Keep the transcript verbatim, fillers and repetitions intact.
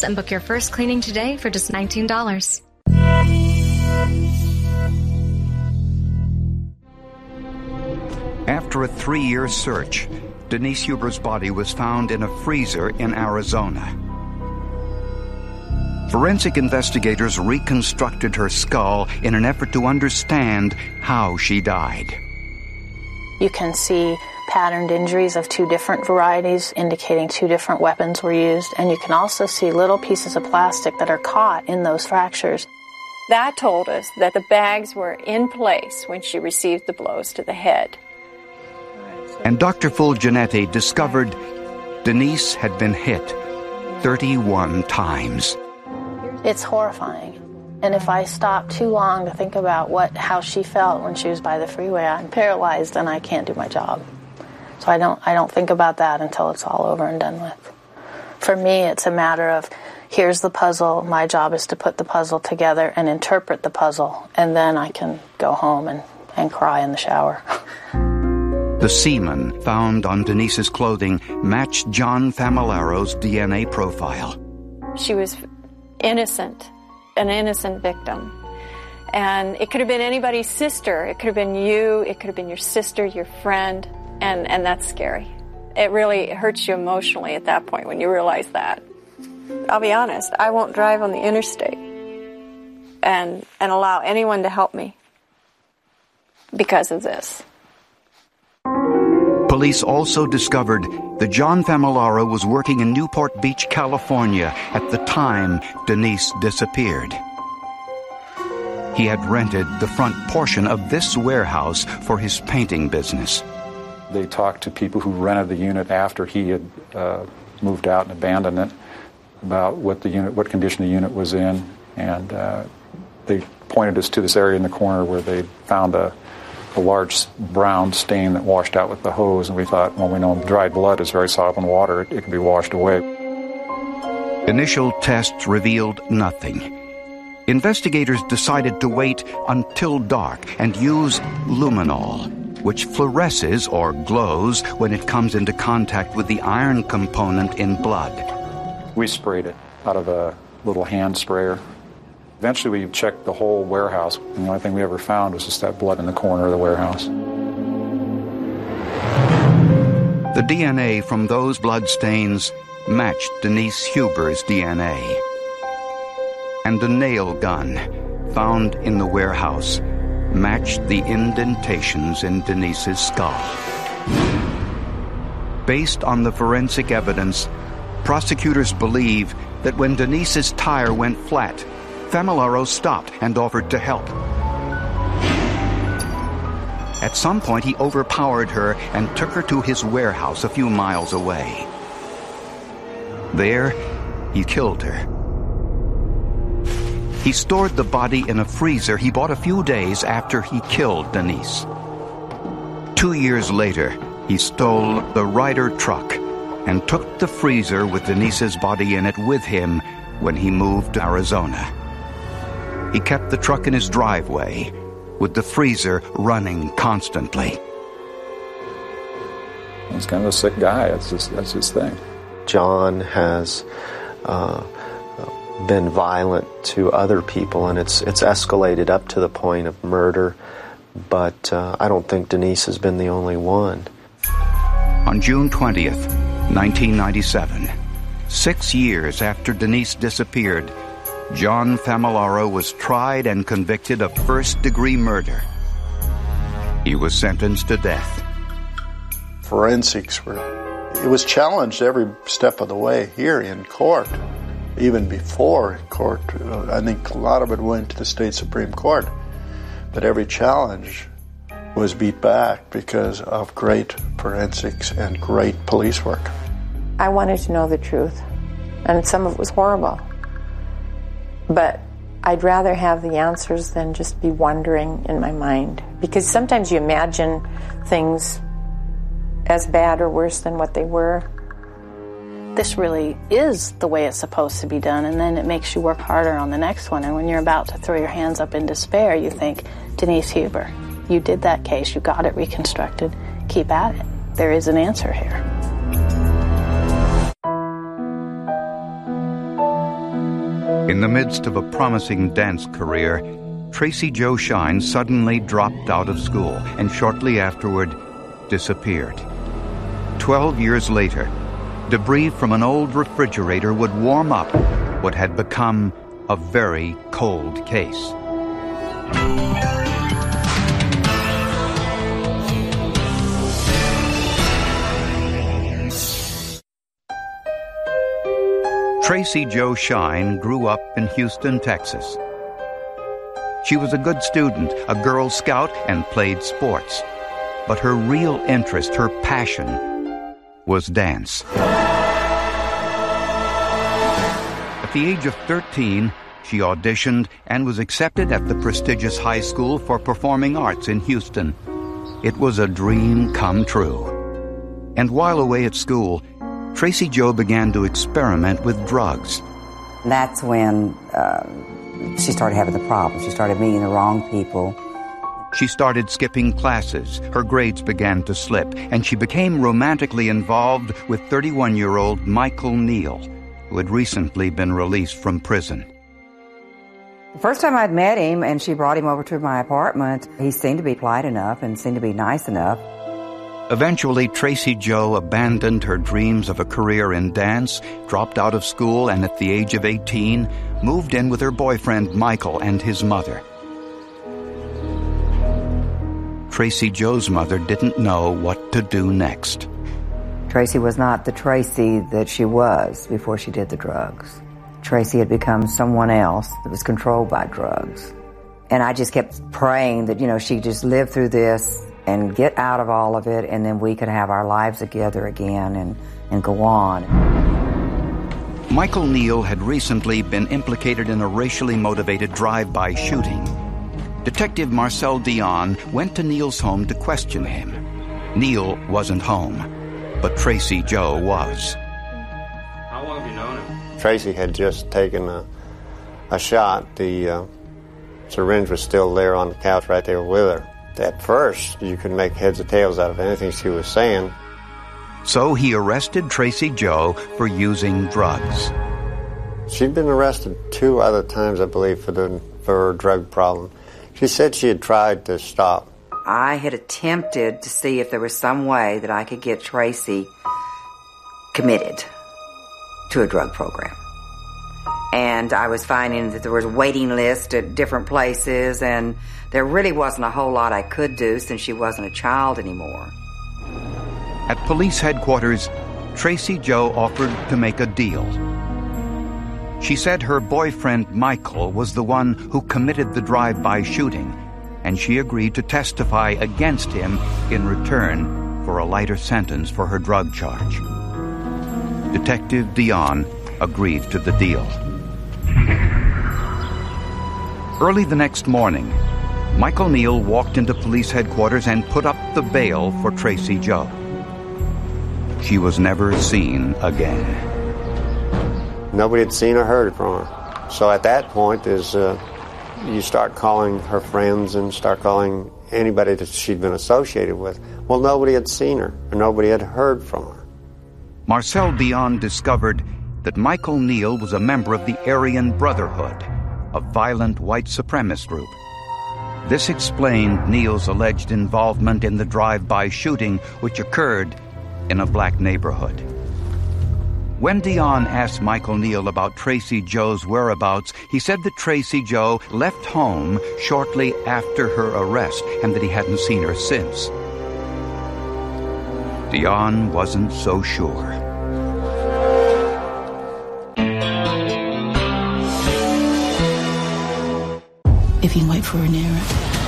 and book your first cleaning today for just nineteen dollars. After a three-year search, Denise Huber's body was found in a freezer in Arizona. Forensic investigators reconstructed her skull in an effort to understand how she died. You can see patterned injuries of two different varieties, indicating two different weapons were used, and you can also see little pieces of plastic that are caught in those fractures. That told us that the bags were in place when she received the blows to the head. And Doctor Fulginetti discovered Denise had been hit thirty-one times. It's horrifying. And if I stop too long to think about what how she felt when she was by the freeway, I'm paralyzed and I can't do my job. So I don't I don't think about that until it's all over and done with. For me, it's a matter of, here's the puzzle. My job is to put the puzzle together and interpret the puzzle, and then I can go home and, and cry in the shower. The semen found on Denise's clothing matched John Famillaro's D N A profile. She was innocent, an innocent victim. And it could have been anybody's sister. It could have been you. It could have been your sister, your friend. And, and that's scary. It really hurts you emotionally at that point when you realize that. I'll be honest, I won't drive on the interstate and, and allow anyone to help me because of this. Police also discovered that John Famillaro was working in Newport Beach, California at the time Denise disappeared. He had rented the front portion of this warehouse for his painting business. They talked to people who rented the unit after he had uh, moved out and abandoned it about what the unit, what condition the unit was in, and uh, they pointed us to this area in the corner where they found a a large brown stain that washed out with the hose, and we thought, well, we know dried blood is very soluble in water, it, it can be washed away. Initial tests revealed nothing. Investigators decided to wait until dark and use luminol, which fluoresces or glows when it comes into contact with the iron component in blood. We sprayed it out of a little hand sprayer. Eventually we checked the whole warehouse, and the only thing we ever found was just that blood in the corner of the warehouse. The D N A from those blood stains matched Denise Huber's D N A. And the nail gun found in the warehouse matched the indentations in Denise's skull. Based on the forensic evidence, prosecutors believe that when Denise's tire went flat, Famillaro stopped and offered to help. At some point, he overpowered her and took her to his warehouse a few miles away. There, he killed her. He stored the body in a freezer he bought a few days after he killed Denise. Two years later, he stole the Ryder truck and took the freezer with Denise's body in it with him when he moved to Arizona. He kept the truck in his driveway, with the freezer running constantly. He's kind of a sick guy. That's just, that's his thing. John has uh, been violent to other people, and it's it's escalated up to the point of murder. But uh, I don't think Denise has been the only one. On June twentieth, nineteen ninety-seven, six years after Denise disappeared, John Famillaro was tried and convicted of first-degree murder. He was sentenced to death. Forensics were, it was challenged every step of the way here in court, even before court. I think a lot of it went to the state Supreme Court, but every challenge was beat back because of great forensics and great police work. I wanted to know the truth, and some of it was horrible. But I'd rather have the answers than just be wondering in my mind. Because sometimes you imagine things as bad or worse than what they were. This really is the way it's supposed to be done, and then it makes you work harder on the next one. And when you're about to throw your hands up in despair, you think, Denise Huber, you did that case, you got it reconstructed, keep at it. There is an answer here. In the midst of a promising dance career, Tracy Jo Shine suddenly dropped out of school and shortly afterward disappeared. Twelve years later, debris from an old refrigerator would warm up what had become a very cold case. Tracy Jo Shine grew up in Houston, Texas. She was a good student, a Girl Scout, and played sports. But her real interest, her passion, was dance. At the age of thirteen, she auditioned and was accepted at the prestigious High School for Performing Arts in Houston. It was a dream come true. And while away at school, Tracy Jo began to experiment with drugs. That's when uh, she started having the problem. She started meeting the wrong people. She started skipping classes, her grades began to slip, and she became romantically involved with thirty-one-year-old Michael Neal, who had recently been released from prison. The first time I'd met him and she brought him over to my apartment, he seemed to be polite enough and seemed to be nice enough. Eventually, Tracy Jo abandoned her dreams of a career in dance, dropped out of school, and at the age of eighteen, moved in with her boyfriend Michael and his mother. Tracy Jo's mother didn't know what to do next. Tracy was not the Tracy that she was before she did the drugs. Tracy had become someone else that was controlled by drugs. And I just kept praying that, you know, she'd just live through this and get out of all of it, and then we could have our lives together again and, and go on. Michael Neal had recently been implicated in a racially motivated drive-by shooting. Detective Marcel Dion went to Neal's home to question him. Neal wasn't home, but Tracy Jo was. How long have you known him? Tracy had just taken a, a shot. The uh, syringe was still there on the couch right there with her. At first, you could make heads or tails out of anything she was saying. So he arrested Tracy Jo for using drugs. She'd been arrested two other times, I believe, for, the, for her drug problem. She said she had tried to stop. I had attempted to see if there was some way that I could get Tracy committed to a drug program. And I was finding that there was a waiting list at different places, and there really wasn't a whole lot I could do since she wasn't a child anymore. At police headquarters, Tracy Jo offered to make a deal. She said her boyfriend Michael was the one who committed the drive-by shooting, and she agreed to testify against him in return for a lighter sentence for her drug charge. Detective Dion agreed to the deal. Early the next morning, Michael Neal walked into police headquarters and put up the bail for Tracy Jo. She was never seen again. Nobody had seen or heard from her. So at that point is uh, you start calling her friends and start calling anybody that she'd been associated with. Well, nobody had seen her, or nobody had heard from her. Marcel Dion discovered that Michael Neal was a member of the Aryan Brotherhood, a violent white supremacist group. This explained Neal's alleged involvement in the drive-by shooting, which occurred in a black neighborhood. When Dion asked Michael Neal about Tracy Jo's whereabouts, he said that Tracy Jo left home shortly after her arrest and that he hadn't seen her since. Dion wasn't so sure. If you wait for an error,